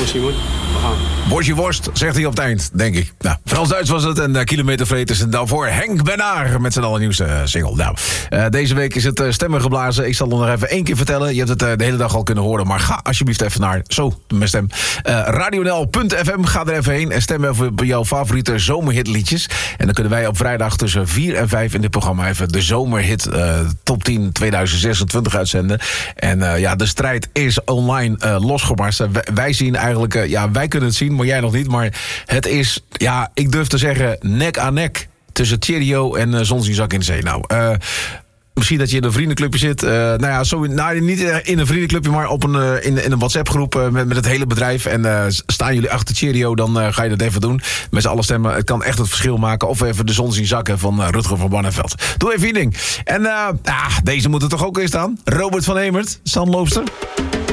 Kom Simon, we gaan. Bordje worst, zegt hij op het eind, denk ik. Nou, Frans-Duits was het en kilometervreters. En daarvoor Henk Benaar met zijn allernieuwste single. Nou, deze week is het stemmen geblazen. Ik zal het nog even 1 keer vertellen. Je hebt het de hele dag al kunnen horen. Maar ga alsjeblieft even naar, zo, mijn stem. radionl.fm, ga er even heen. En stem even op jouw favoriete zomerhitliedjes. En dan kunnen wij op vrijdag tussen 4 en 5 in dit programma even de zomerhit top 10 2026 uitzenden. En de strijd is online losgebarsten. Wij zien eigenlijk, wij kunnen het zien, maar jij nog niet. Maar het is, ik durf te zeggen, nek aan nek tussen Thierry en Zonzinzak in de Zee. Nou, misschien dat je in een vriendenclubje zit. Niet in een vriendenclubje, maar op in een WhatsApp-groep met het hele bedrijf. En staan jullie achter Thierry, dan ga je dat even doen. Met z'n allen stemmen. Het kan echt het verschil maken. Of even de zon zien zakken van Rutger van Barneveld. Doe even je ding. En deze moet er toch ook in staan. Robert van Hemert, San Loopster.